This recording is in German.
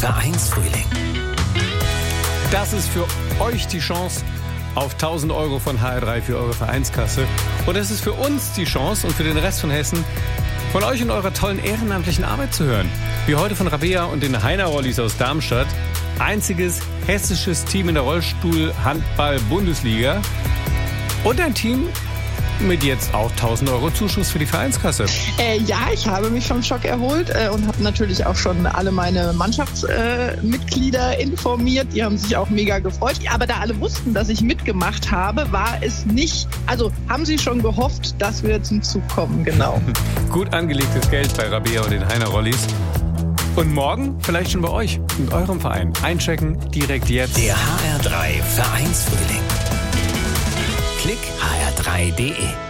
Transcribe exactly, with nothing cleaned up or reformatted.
Vereinsfrühling. Das ist für euch die Chance auf tausend Euro von H R drei für eure Vereinskasse. Und es ist für uns die Chance und für den Rest von Hessen, von euch und eurer tollen ehrenamtlichen Arbeit zu hören. Wie heute von Rabea und den Heiner-Rollis aus Darmstadt. Einziges hessisches Team in der Rollstuhl-Handball-Bundesliga. Und ein Team mit jetzt auch tausend Euro Zuschuss für die Vereinskasse. Äh, ja, ich habe mich vom Schock erholt äh, und habe natürlich auch schon alle meine Mannschaftsmitglieder äh, informiert. Die haben sich auch mega gefreut. Aber da alle wussten, dass ich mitgemacht habe, war es nicht, also haben sie schon gehofft, dass wir zum Zug kommen, genau. Gut angelegtes Geld bei Rabea und den Heiner-Rollis. Und morgen vielleicht schon bei euch und eurem Verein. Einchecken direkt jetzt. Der H R drei Vereinsfrühling. Klick H R drei Punkt de